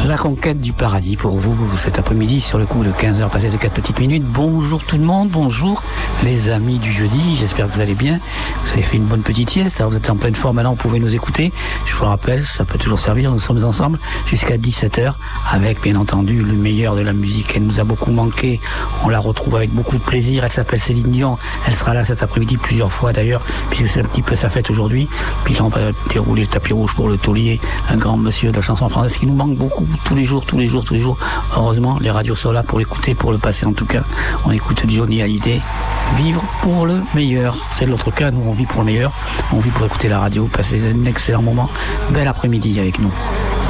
La conquête du paradis pour vous cet après-midi sur le coup de 15h passé de 4 petites minutes. Bonjour tout le monde, bonjour les amis du jeudi, j'espère que vous allez bien. Vous avez fait une bonne petite sieste, alors vous êtes en pleine forme maintenant, vous pouvez nous écouter. Je vous le rappelle, ça peut toujours servir, nous sommes ensemble jusqu'à 17h avec bien entendu le meilleur de la musique. Elle nous a beaucoup manqué, on la retrouve avec beaucoup de plaisir. Elle s'appelle Céline Dion, elle sera là cet après-midi plusieurs fois d'ailleurs, puisque c'est un petit peu sa fête aujourd'hui. Puis là on va dérouler le tapis rouge pour le taulier, un grand monsieur de la chanson française qui nous manque beaucoup tous les jours. Heureusement, les radios sont là pour l'écouter, pour le passer en tout cas. On écoute Johnny Hallyday, vivre pour le meilleur. C'est l'autre cas, nous on vit pour le meilleur, on vit pour écouter la radio, passer un excellent moment. Bel après-midi avec nous.